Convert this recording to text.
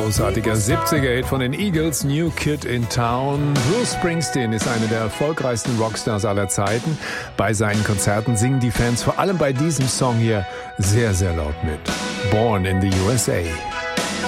großartiger 70er-Hit von den Eagles, New Kid in Town. Bruce Springsteen ist einer der erfolgreichsten Rockstars aller Zeiten. Bei seinen Konzerten singen die Fans vor allem bei diesem Song hier sehr, sehr laut mit. Born in the USA.